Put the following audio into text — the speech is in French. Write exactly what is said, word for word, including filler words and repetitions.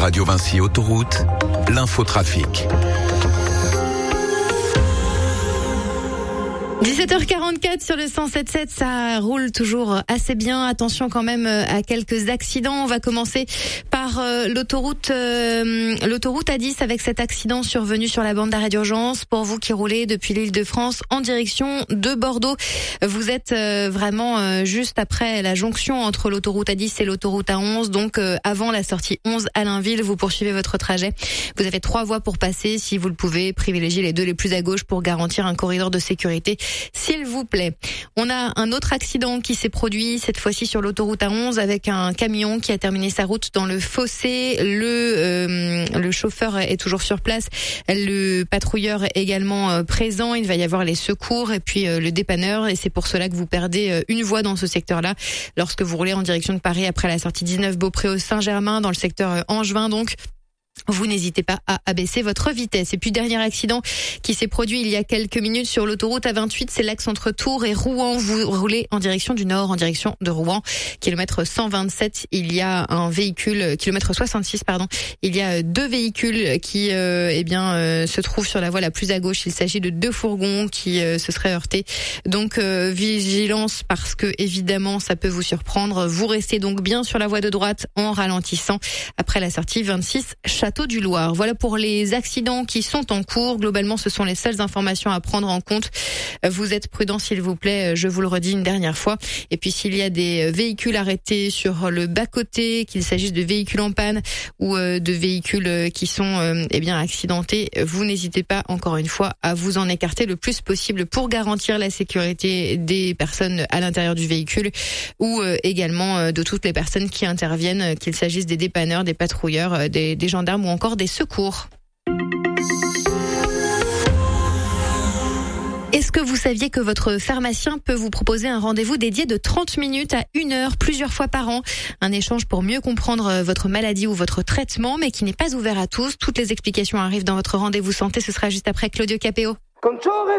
Radio Vinci Autoroute, l'infotrafic. dix-sept heures quarante-quatre sur le cent sept virgule sept, ça roule toujours assez bien. Attention quand même à quelques accidents. On va commencer par euh, l'autoroute euh, l'autoroute A dix avec cet accident survenu sur la bande d'arrêt d'urgence. Pour vous qui roulez depuis l'Île-de-France en direction de Bordeaux, vous êtes euh, vraiment euh, juste après la jonction entre l'autoroute A dix et l'autoroute A onze, donc euh, avant la sortie onze à Allainville. Vous poursuivez votre trajet. Vous avez trois voies pour passer. Si vous le pouvez, privilégiez les deux les plus à gauche pour garantir un corridor de sécurité, s'il vous plaît. On a un autre accident qui s'est produit, cette fois-ci sur l'autoroute A onze, avec un camion qui a terminé sa route dans le fossé. Le, euh, le chauffeur est toujours sur place. Le patrouilleur est également euh, présent. Il va y avoir les secours et puis euh, le dépanneur. Et c'est pour cela que vous perdez euh, une voie dans ce secteur-là lorsque vous roulez en direction de Paris après la sortie dix-neuf Beaupré-Saint-Germain dans le secteur euh, angevin. Donc, vous n'hésitez pas à abaisser votre vitesse. Et puis, dernier accident qui s'est produit il y a quelques minutes sur l'autoroute A vingt-huit, c'est l'axe entre Tours et Rouen. Vous roulez en direction du nord, en direction de Rouen. Kilomètre cent vingt-sept, il y a un véhicule, kilomètre soixante-six, pardon. Il y a deux véhicules qui, euh, eh bien, euh, se trouvent sur la voie la plus à gauche. Il s'agit de deux fourgons qui euh, se seraient heurtés. Donc, euh, vigilance parce que, évidemment, ça peut vous surprendre. Vous restez donc bien sur la voie de droite en ralentissant après la sortie vingt-six Château du Loir. Voilà pour les accidents qui sont en cours. Globalement, ce sont les seules informations à prendre en compte. Vous êtes prudents, s'il vous plaît, je vous le redis une dernière fois. Et puis, s'il y a des véhicules arrêtés sur le bas-côté, qu'il s'agisse de véhicules en panne ou de véhicules qui sont eh bien accidentés, vous n'hésitez pas, encore une fois, à vous en écarter le plus possible pour garantir la sécurité des personnes à l'intérieur du véhicule ou également de toutes les personnes qui interviennent, qu'il s'agisse des dépanneurs, des patrouilleurs, des, des gendarmes ou encore des secours. Est-ce que vous saviez que votre pharmacien peut vous proposer un rendez-vous dédié de trente minutes à une heure plusieurs fois par an? Un échange pour mieux comprendre votre maladie ou votre traitement, mais qui n'est pas ouvert à tous. Toutes les explications arrivent dans votre rendez-vous santé. Ce sera juste après Claudio Capéo.